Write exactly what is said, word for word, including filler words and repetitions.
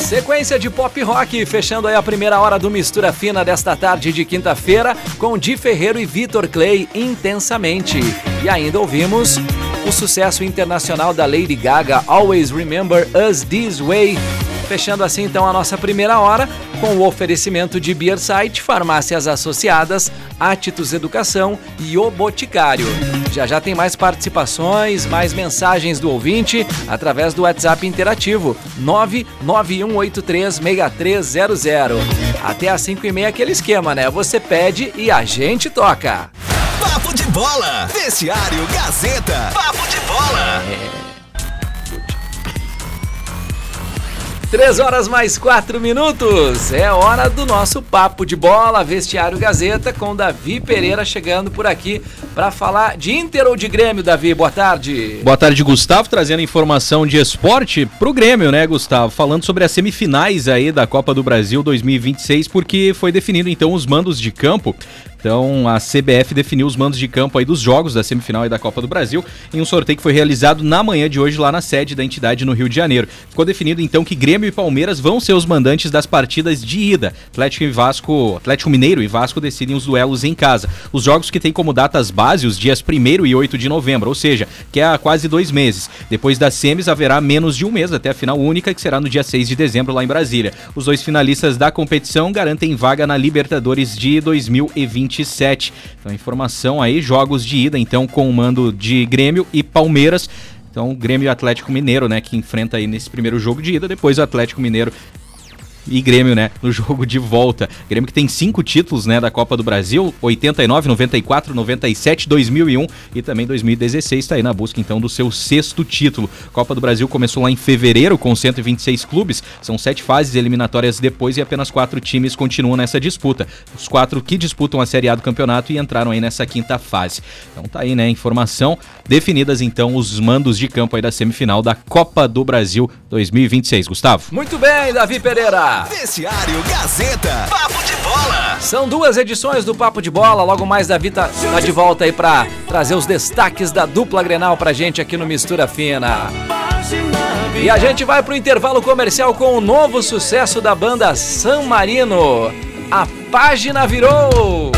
Sequência de pop rock, fechando aí a primeira hora do Mistura Fina desta tarde de quinta-feira, com Di Ferreiro e Vitor Clay, Intensamente. E ainda ouvimos o sucesso internacional da Lady Gaga, Always Remember Us This Way. Fechando assim então a nossa primeira hora com o oferecimento de Beersite, Farmácias Associadas, Atitus Educação e O Boticário. Já já tem mais participações, mais mensagens do ouvinte através do WhatsApp interativo nove nove um oito três seis três zero zero. Até às cinco e meia aquele esquema, né? Você pede e a gente toca. Papo de Bola, Vestiário Gazeta. Papo de Bola. É. Três horas mais quatro minutos, é hora do nosso Papo de Bola, Vestiário Gazeta, com Davi Pereira chegando por aqui para falar de Inter ou de Grêmio. Davi, boa tarde. Boa tarde, Gustavo, trazendo informação de esporte pro Grêmio, né, Gustavo? Falando sobre as semifinais aí da Copa do Brasil dois mil e vinte e seis, porque foi definido então os mandos de campo. Então a C B F definiu os mandos de campo aí dos jogos da semifinal e da Copa do Brasil em um sorteio que foi realizado na manhã de hoje lá na sede da entidade no Rio de Janeiro. Ficou definido então que Grêmio e Palmeiras vão ser os mandantes das partidas de ida. Atlético e Vasco, Atlético Mineiro e Vasco decidem os duelos em casa. Os jogos que têm como datas base os dias primeiro e oito de novembro, ou seja, que é há quase dois meses. Depois das semis haverá menos de um mês até a final única, que será no dia seis de dezembro lá em Brasília. Os dois finalistas da competição garantem vaga na Libertadores de dois mil e vinte e sete. Então, informação aí, jogos de ida, então, com o mando de Grêmio e Palmeiras. Então, Grêmio e Atlético Mineiro, né, que enfrenta aí nesse primeiro jogo de ida, depois o Atlético Mineiro e Grêmio, né, no jogo de volta. Grêmio que tem cinco títulos, né, da Copa do Brasil, oitenta e nove, noventa e quatro, noventa e sete, dois mil e um e também dois mil e dezesseis, está aí na busca então do seu sexto título. Copa do Brasil começou lá em fevereiro com cento e vinte e seis clubes, são sete fases eliminatórias depois e apenas quatro times continuam nessa disputa. Os quatro que disputam a Série A do campeonato e entraram aí nessa quinta fase. Então tá aí, né, informação, definidas então os mandos de campo aí da semifinal da Copa do Brasil dois mil e vinte e seis, Gustavo. Muito bem, Davi Pereira. Vestiário Gazeta. Papo de Bola. São duas edições do Papo de Bola. Logo mais Davi tá, tá de volta aí pra trazer os destaques da dupla Grenal pra gente aqui no Mistura Fina. E a gente vai pro intervalo comercial com o novo sucesso da banda San Marino. A página virou.